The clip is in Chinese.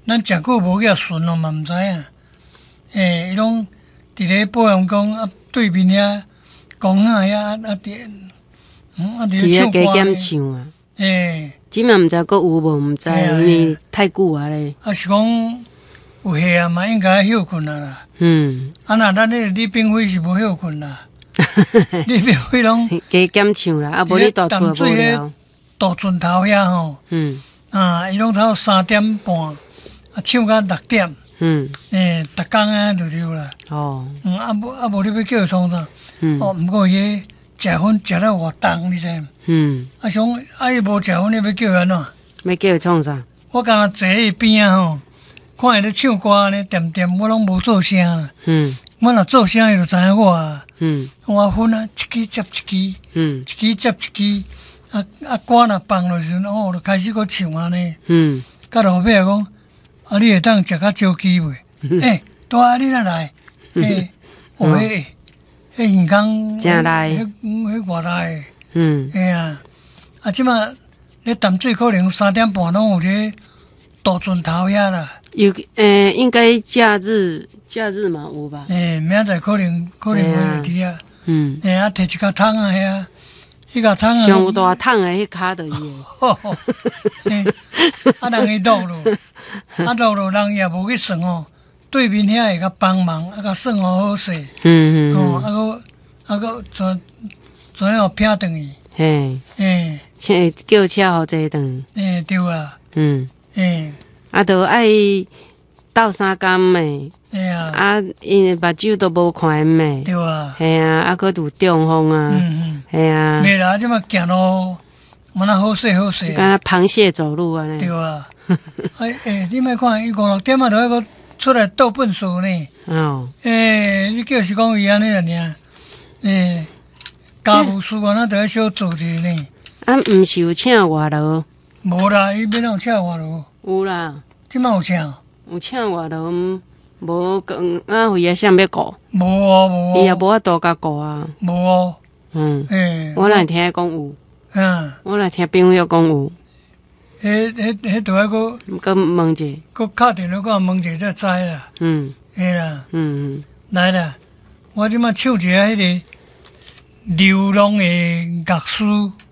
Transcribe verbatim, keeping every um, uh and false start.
咱食久无遐顺咯，嘛毋知影。诶，伊拢伫咧保阳宫啊对面遐公仔遐啊啊伫，嗯啊伫咧唱歌咧。 唱啊。 诶， 即嘛毋知佫有无毋知，因为太久啊咧。啊是讲有下啊嘛，应该休困啊啦。嗯。啊那咱迄个李炳辉是无休困啦。李炳辉拢加减唱啦，啊无你大厝无聊。 大船头遐吼。嗯。啊，伊拢差三点半，啊唱到六点。嗯。诶，逐工啊就溜啦。哦。嗯，啊无啊无你要叫伊创啥？嗯。哦，毋过伊食薰食了偌重，你知？嗯。啊，想啊伊无食薰，你要叫伊安怎？ 要叫伊创啥？ 我敢若坐伊边啊吼，看伊咧唱歌咧，点点我拢无做声啦。嗯。我若做声，伊就知影我啊。嗯。我薰啊，一支接一支。嗯。一支接一支。啊啊，歌若放落时阵，哦，就开始搁唱安尼。嗯。到后尾讲，啊，你会当食较少机袂？诶，大啊，你哪来？诶，哦，迄迄鱼缸， 真来， 迄迄偌来。嗯。嘿啊，啊，即马咧淡水可能三点半拢有咧大船头遐啦。 有诶，应该假日假日嘛有吧？ 诶，明仔载可能可能会伫啊。嗯。诶，啊，摕一甲桶啊遐。迄个桶啊， 上大桶诶，迄骹着伊诶。啊，人伊落咯，啊落咯，人也无去算哦。对面遐会甲帮忙，啊甲算好好势。嗯嗯。哦，啊个啊个全全互拼转去。嘿。诶。 先叫车互坐转。 诶，对啊。嗯。诶。 啊，着爱斗相共诶。 哎呀。 啊，因目睭都无看因诶。 对啊。 系啊，啊，佫有中风啊。嗯嗯。系啊。 袂啦，即马行路，蛮那好势好势。 敢若螃蟹走路安尼。 对啊。哎哎，你莫看伊五六点啊，都还佫出来倒粪扫呢。哦。诶，你叫是讲伊安尼啦尔。诶，家务事啊，咱都要小做者呢。 啊，毋是有请外劳？ 无啦，伊免有请外劳。 有啦。 即马有请？ 有请外劳。无讲啊，为啊啥要顾？ 无啊，无啊。 伊也无法度甲顾啊。 无啊。嗯。诶。 我来听讲有。嗯。我来听朋友讲有。 迄、迄、迄，著爱搁。 搁问者。 搁敲电话搁问者才知啦。嗯。嘿啦。嗯嗯。来啦，我即马唱一下迄个流浪的乐师。